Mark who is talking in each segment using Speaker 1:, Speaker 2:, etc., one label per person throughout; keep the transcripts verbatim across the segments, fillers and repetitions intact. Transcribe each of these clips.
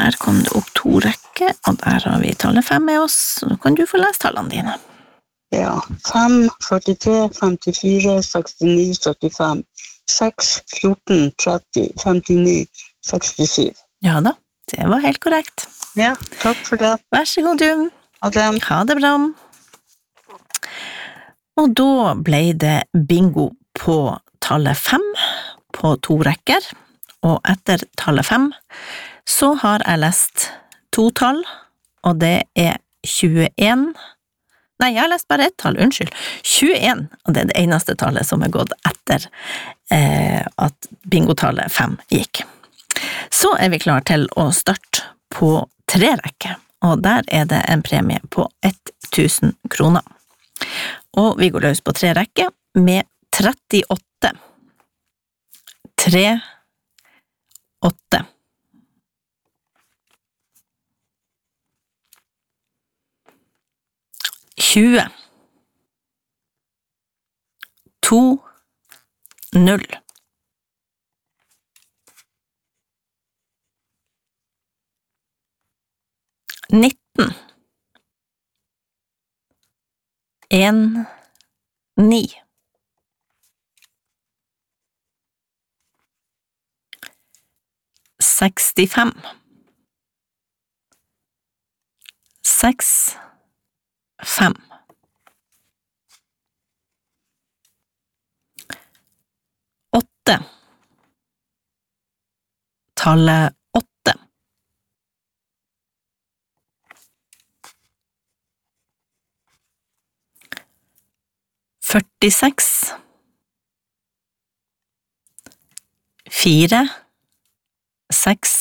Speaker 1: her kom det opp to rekker, og der har vi tallet fem med oss, så nå kan du få lese tallene dine.
Speaker 2: Ja, fem, førtitre, femtifire, sekstini, syttifem, seks, fjorten, tretti, femtini, sekstisju.
Speaker 1: Ja da, det var helt korrekt.
Speaker 2: Ja, takk for det.
Speaker 1: Vær så god, du.
Speaker 2: Ha det.
Speaker 1: Ha det bra. Og da ble det bingo på tallet fem, på to rekker, og etter tallet fem så har jeg lest to tall, og det er tjueen. Nei, jeg har lest bare ett tall, unnskyld. tjueen, og det er det eneste tallet som er gått etter eh, at bingotallet fem gikk. Så er vi klar til å starte på tre rekker, og der er det en premie på tusen kroner. Og vi går løs på tre rekker med trettiåtte. Tre, åtte. tjue. To, null. nitten. En, ni. Sekstifem. Seks, fem. Åtte. Tallet åtte. Førtiseks. Fire. Seks.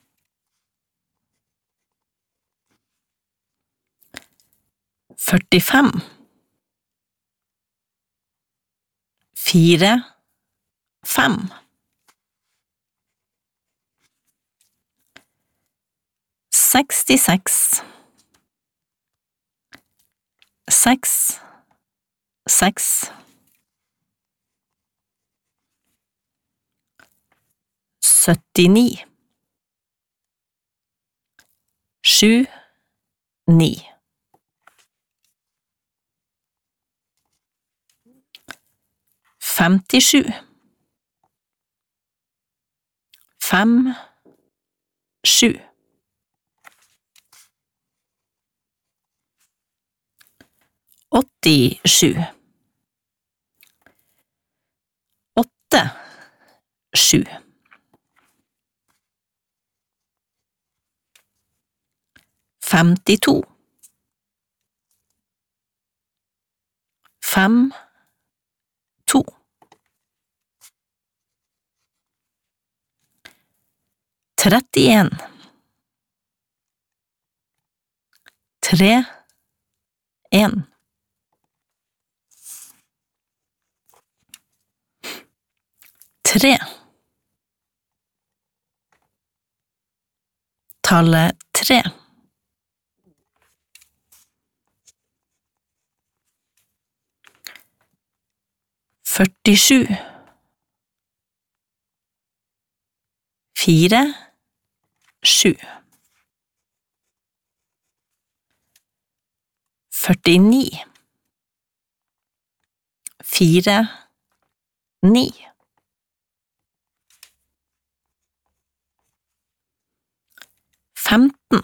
Speaker 1: Førtifem. Fire. Fem. Sekstiseks. Seks. Seks. Syttini. Sju. Ni. Femtisju. Fem. Sju. Åttisju. Åtte. Sju. Femtito. Fem. To. Trettien. Tre. En. Tre. Tallet tre. Førtisju. Fire. Sju. Førtini. Fire. Ni. Femten.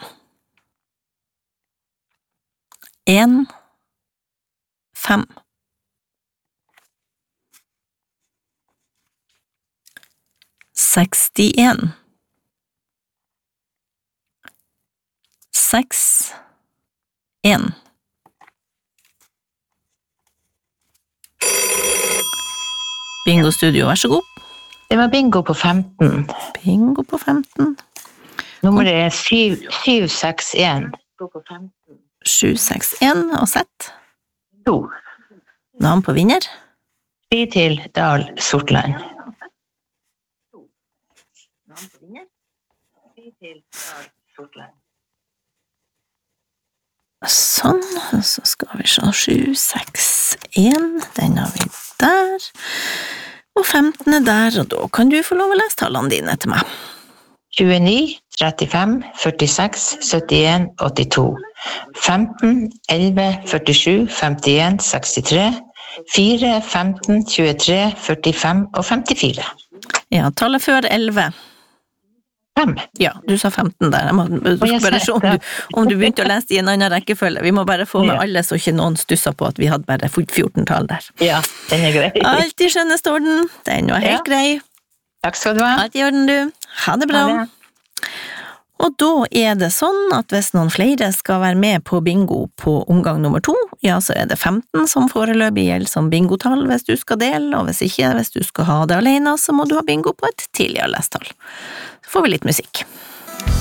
Speaker 1: En. Fem. Sekstien. Seks. En. Bingo Studio, vær så god.
Speaker 3: Det var bingo på femten.
Speaker 1: Bingo på femten.
Speaker 3: Nummeret er syv seks en.
Speaker 1: sju seks en, og sett.
Speaker 3: To.
Speaker 1: Navn på vinner.
Speaker 3: Fritil Dahl Sortland.
Speaker 1: Navn på vinner.
Speaker 3: Fritil Dahl Sortland.
Speaker 1: Sånn, så skal vi se sju seks en, den har vi der, og femten er der, og da kan du få lov å lese tallene dine til meg.
Speaker 3: tjueni, trettifem, førtiseks, syttien, åttito. femten, elleve, førtisju, femtien, sekstitre. fire, femten, tjuetre, førtifem og femtifire.
Speaker 1: Ja, tallet før elleve.
Speaker 3: Fem.
Speaker 1: Ja, du sa femten der. Jeg må
Speaker 3: jeg
Speaker 1: bare
Speaker 3: sa
Speaker 1: se om
Speaker 3: det.
Speaker 1: du, om du begynte å lese i en annen rekkefølge. Vi må bare få med
Speaker 3: Ja.
Speaker 1: alle, så ikke noen stusser på at vi hadde bare fjorten tall der.
Speaker 3: Ja, den er grei.
Speaker 1: Alt i skjønneste orden. Den var helt
Speaker 3: Ja.
Speaker 1: grei.
Speaker 3: Takk skal du ha.
Speaker 1: Alt i orden, du. Ha det bra.
Speaker 3: Ha det.
Speaker 1: Og da er det sånn at hvis noen flere skal være med på bingo på omgang nummer to, ja, så er det femten som foreløpig gjelder som bingotall hvis du skal dele, og hvis ikke, hvis du skal ha det alene, så må du ha bingo på et tidligere lesttall. Så får vi litt musikk.